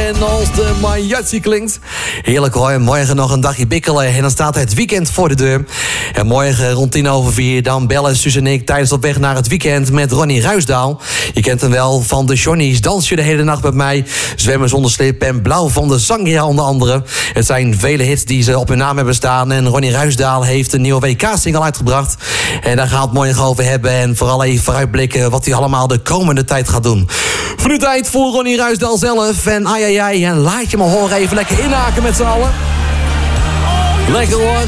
En als de mariachi klinkt. Heerlijk hoor. Morgen nog een dagje bikkelen. En dan staat het weekend voor de deur. En morgen rond 4:10 dan bellen Suus en ik tijdens op weg naar het weekend met Ronnie Ruisdaal. Je kent hem wel van de Johnny's. Dans je de hele nacht met mij. Zwemmen zonder slip en blauw van de Sangria onder andere. Het zijn vele hits die ze op hun naam hebben staan. En Ronnie Ruisdaal heeft een nieuwe WK-single uitgebracht. En daar gaan we het morgen over hebben. En vooral even vooruitblikken wat hij allemaal de komende tijd gaat doen. Voor nu tijd voor Ronnie Ruisdaal zelf. En ai. En laat je me horen even lekker inhaken met z'n allen. Lekker hoor.